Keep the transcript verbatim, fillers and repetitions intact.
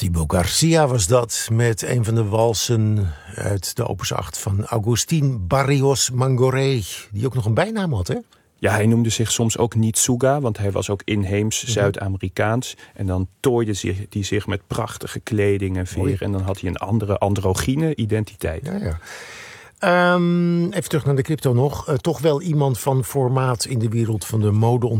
Thibaut Garcia was dat, met een van de walsen uit de opus acht van Agustín Barrios Mangoré, die ook nog een bijnaam had, hè? Ja, hij noemde zich soms ook Nitsuga, want hij was ook inheems mm-hmm. Zuid-Amerikaans. En dan tooide hij zich met prachtige kleding en veer. En dan had hij een andere androgyne identiteit. Ja, ja. Um, even terug naar de crypto nog. Uh, toch wel iemand van formaat in de wereld van de mode